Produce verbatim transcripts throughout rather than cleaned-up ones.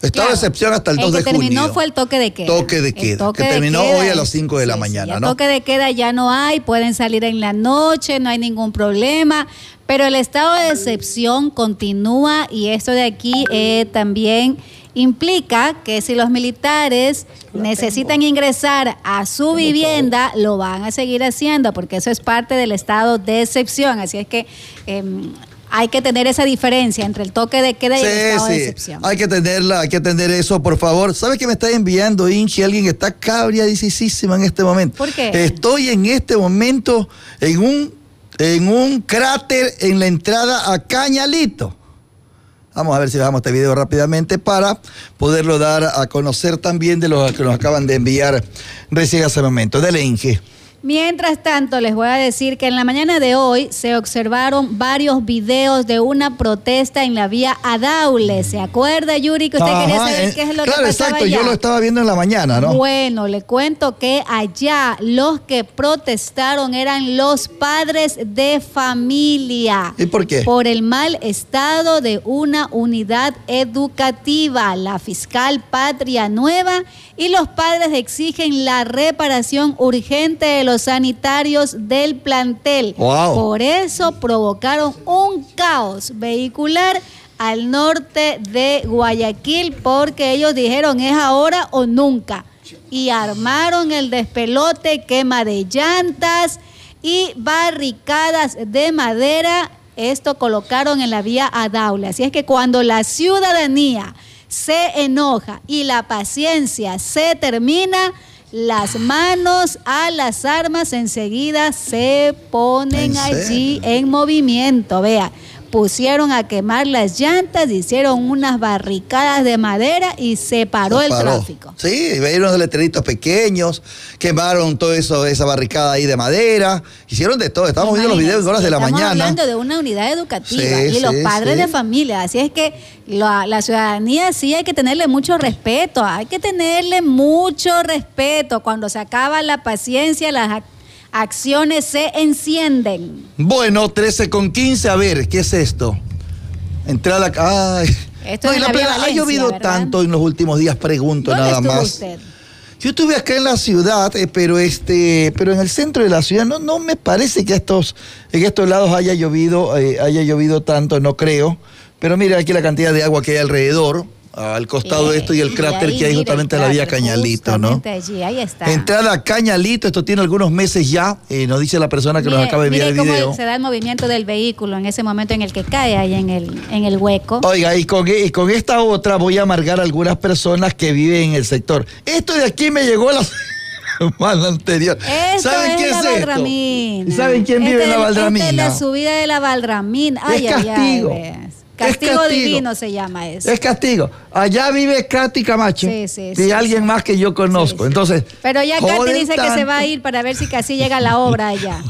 Estado claro, de excepción hasta el dos de junio. El que terminó fue el toque de queda. Toque de queda, toque que de terminó queda hoy a es, las cinco de la sí, mañana, sí, ¿no? El toque de queda ya no hay, pueden salir en la noche, no hay ningún problema, pero el estado de excepción continúa y esto de aquí eh, también implica que si los militares necesitan ingresar a su vivienda, lo van a seguir haciendo, porque eso es parte del estado de excepción, así es que... Eh, hay que tener esa diferencia entre el toque de queda y sí, el estado sí. de excepción. Hay que tenerla, hay que tener eso, por favor. ¿Sabes qué me está enviando, Inchi? Alguien que está cabriadicísima en este momento. ¿Por qué? Estoy en este momento en un, en un cráter en la entrada a Cañalito. Vamos a ver si bajamos este video rápidamente para poderlo dar a conocer también de los que nos acaban de enviar recién hace momento. Dele, Inge. Mientras tanto, les voy a decir que en la mañana de hoy se observaron varios videos de una protesta en la vía Adaule. ¿Se acuerda, Yuri, que usted Ajá, quería saber eh, qué es lo claro, que pasaba exacto, allá? Yo lo estaba viendo en la mañana, ¿no? Bueno, le cuento que allá los que protestaron eran los padres de familia. ¿Y por qué? Por el mal estado de una unidad educativa. La fiscal Patria Nueva y los padres exigen la reparación urgente de los sanitarios del plantel. Wow. Por eso provocaron un caos vehicular al norte de Guayaquil, porque ellos dijeron es ahora o nunca. Y armaron el despelote, quema de llantas y barricadas de madera. Esto colocaron en la vía Adaule. Así es que cuando la ciudadanía se enoja y la paciencia se termina, las manos a las armas enseguida se ponen allí en movimiento. Vea, pusieron a quemar las llantas, hicieron unas barricadas de madera y se paró se el paró. tráfico. Sí, veían unos letreritos pequeños, quemaron todo eso, esa barricada ahí de madera, hicieron de todo. Estamos viendo los videos en horas de la estamos mañana. Estamos hablando de una unidad educativa sí, y los sí, padres sí. de familia, así es que la, la ciudadanía sí hay que tenerle mucho respeto, hay que tenerle mucho respeto. Cuando se acaba la paciencia, las acciones se encienden. Bueno, trece con quince, a ver, ¿qué es esto? Entrar a la... Ay. Esto no, es y la la plena, ha llovido ¿verdad? tanto en los últimos días, pregunto ¿Dónde nada estuvo más. usted? Yo estuve acá en la ciudad, eh, pero este, pero en el centro de la ciudad no, no me parece que estos, en estos lados haya llovido, eh, haya llovido tanto, no creo. Pero mira aquí la cantidad de agua que hay alrededor, al costado eh, de esto y el cráter ahí, que hay mira, justamente en la vía Cañalito, ¿no? Allí, ahí está. Entrada a Cañalito, esto tiene algunos meses ya, eh, nos dice la persona que mire, nos acaba de enviar el mire video. Cómo se da el movimiento del vehículo en ese momento en el que cae ahí en el, en el hueco. Oiga, y con, y con esta otra voy a amargar a algunas personas que viven en el sector. Esto de aquí me llegó a la semana anterior. Esto ¿Saben es qué la es esto? Valdramina. ¿Saben quién vive este en la Valdramina? Esta es la subida de la Valdramina. Ay, Es ay, castigo. ay, veas. Castigo, Es castigo divino se llama eso. Es castigo. Allá vive Katy Camacho. Sí, sí, y sí, alguien sí. más que yo conozco. Sí, sí. Entonces. Pero ya Katy joden dice tanto. que se va a ir para ver si casi llega la obra allá.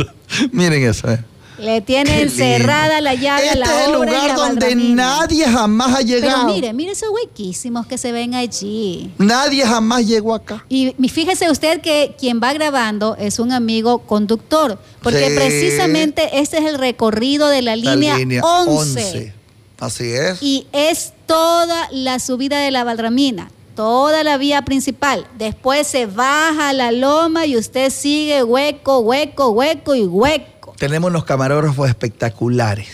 Miren eso, eh. Le tiene Qué encerrada la llaga, este la es el obra en lugar la donde Valdramina. nadie jamás ha llegado. Pero mire, mire esos huequísimos que se ven allí. Nadie jamás llegó acá. Y fíjese usted que quien va grabando es un amigo conductor, porque Sí. precisamente este es el recorrido de la La línea, línea once. once. Así es. Y es toda la subida de la Valdramina, toda la vía principal. Después se baja a la loma y usted sigue hueco, hueco, hueco y hueco. Tenemos unos camarógrafos espectaculares.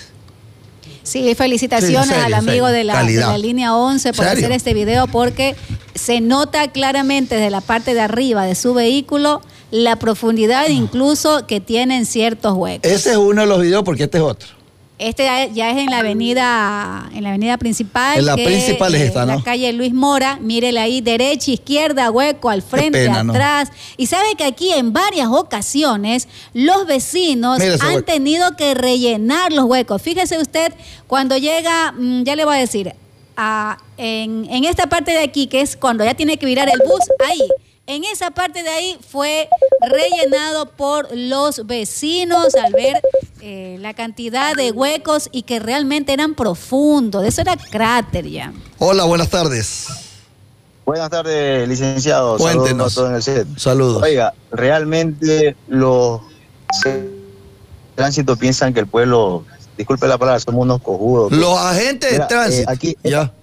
Sí, felicitaciones Sí, en serio, al amigo en serio. de la, de Calidad. la línea once por ¿Serio? hacer este video, porque se nota claramente desde la parte de arriba de su vehículo la profundidad incluso que tienen ciertos huecos. Ese es uno de los videos porque este es otro. Este ya es en la avenida, en la avenida principal. En la que, principal es eh, esta, ¿no? La calle Luis Mora, mírele ahí, derecha, izquierda, hueco, al frente, pena, ¿no? atrás. Y sabe que aquí en varias ocasiones los vecinos Mira ese han hueco. tenido que rellenar los huecos. Fíjese usted, cuando llega, mm, ya le voy a decir, a, en, en esta parte de aquí, que es cuando ya tiene que virar el bus, ahí. En esa parte de ahí fue rellenado por los vecinos al ver eh, la cantidad de huecos y que realmente eran profundos. Eso era cráter ya. Hola, buenas tardes. Buenas tardes, licenciado. Cuéntenos. Saludos a todos en el set. Saludos. Oiga, realmente los tránsito piensan que el pueblo, disculpe la palabra, somos unos cojudos. Los agentes Mira, de tránsito. eh, aquí, ya.